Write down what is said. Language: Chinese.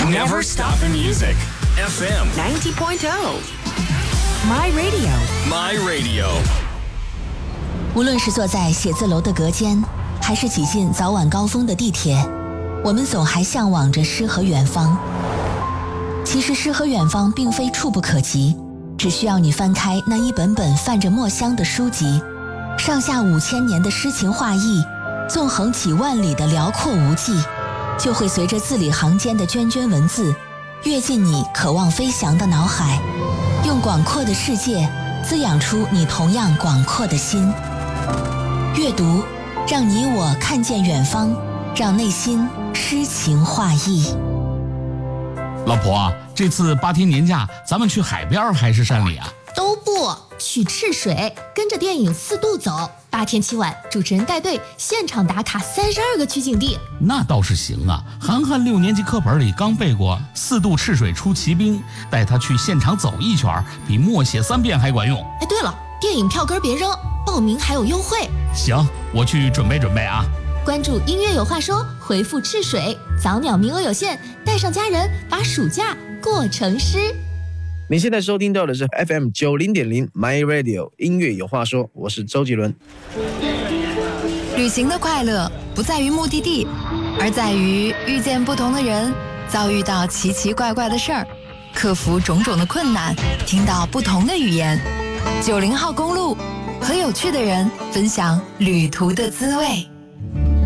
Never stop the music. FM 90.0 My Radio My Radio。 无论是坐在写字楼的隔间，还是挤进早晚高峰的地铁，我们总还向往着诗和远方。其实诗和远方并非触不可及，只需要你翻开那一本本泛着墨香的书籍，上下5000年的诗情画意，纵横几万里的辽阔无际，就会随着字里行间的涓涓文字跃进你渴望飞翔的脑海，用广阔的世界滋养出你同样广阔的心。阅读让你我看见远方，让内心诗情画意。 老婆啊，这次8天年假咱们去海边还是山里啊？ 都不去赤水，跟着电影4度走，8天7晚，主持人带队现场打卡32个取景地。 那倒是行啊，涵涵6年级课本里刚背过4度赤水出奇兵，带他去现场走一圈，比默写3遍还管用。 哎，对了，电影票根别扔，报名还有优惠。 行，我去准备准备啊。 关注音乐有话说，回复赤水，早鸟名额有限，带上家人，把暑假过成诗。 你现在收听到的是 FM 90.0 My Radio 音乐有话说，我是周杰伦。 旅行的快乐不在于目的地，而在于遇见不同的人，遭遇到奇奇怪怪的事儿，克服种种的困难，听到不同的语言。90号公路和有趣的人分享旅途的滋味。